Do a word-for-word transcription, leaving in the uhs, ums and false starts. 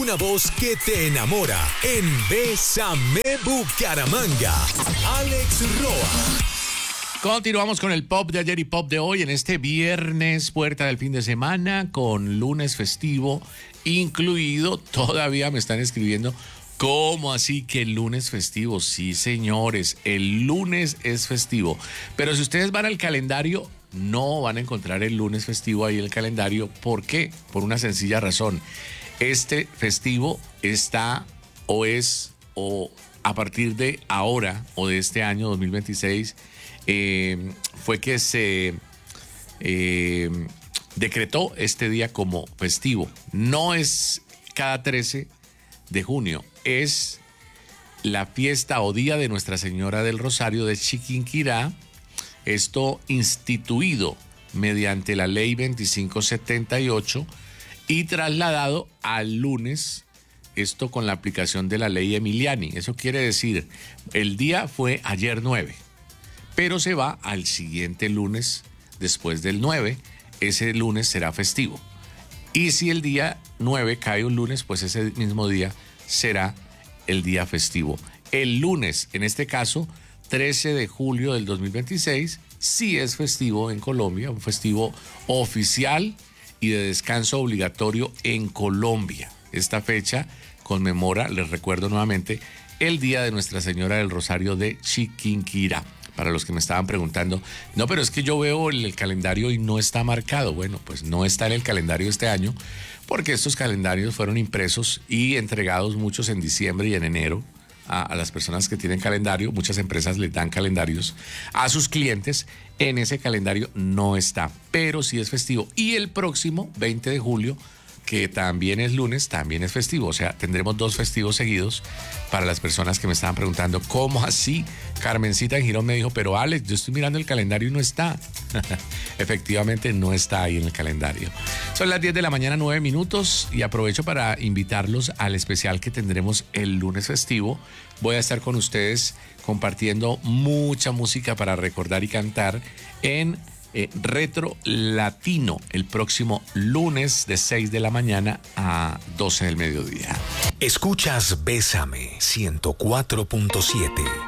una voz que te enamora en Bésame Bucaramanga. Alex Roa. Continuamos con el pop de ayer y pop de hoy en este viernes, puerta del fin de semana, con lunes festivo incluido. Todavía me están escribiendo, ¿cómo así que el lunes festivo? Sí, señores, el lunes es festivo. Pero si ustedes van al calendario, no van a encontrar el lunes festivo ahí en el calendario. ¿Por qué? Por una sencilla razón. Este festivo está o es o a partir de ahora o de este año dos mil veintiséis eh, fue que se eh, decretó este día como festivo. No es cada trece de junio, es la fiesta o día de Nuestra Señora del Rosario de Chiquinquirá. Esto instituido mediante la ley veinticinco setenta y ocho y trasladado al lunes, esto con la aplicación de la ley Emiliani. Eso quiere decir, el día fue ayer nueve, pero se va al siguiente lunes después del nueve, ese lunes será festivo. Y si el día nueve cae un lunes, pues ese mismo día será el día festivo. El lunes, en este caso, trece de julio del dos mil veintiséis, sí es festivo en Colombia, un festivo oficial y de descanso obligatorio en Colombia. Esta fecha conmemora, les recuerdo nuevamente, el Día de Nuestra Señora del Rosario de Chiquinquirá. Para los que me estaban preguntando, no, pero es que yo veo el, el calendario y no está marcado. Bueno, pues no está en el calendario este año, porque estos calendarios fueron impresos y entregados muchos en diciembre y en enero a, a las personas que tienen calendario. Muchas empresas les dan calendarios a sus clientes. En ese calendario no está, pero sí es festivo. Y el próximo veinte de julio, que también es lunes, también es festivo. O sea, tendremos dos festivos seguidos para las personas que me estaban preguntando, ¿cómo así? Carmencita en Girón me dijo, pero Alex, yo estoy mirando el calendario y no está. Efectivamente, no está ahí en el calendario. Son las diez de la mañana, nueve minutos, y aprovecho para invitarlos al especial que tendremos el lunes festivo. Voy a estar con ustedes compartiendo mucha música para recordar y cantar en Eh, Retro Latino el próximo lunes de seis de la mañana a doce del mediodía. Escuchas Bésame ciento cuatro punto siete.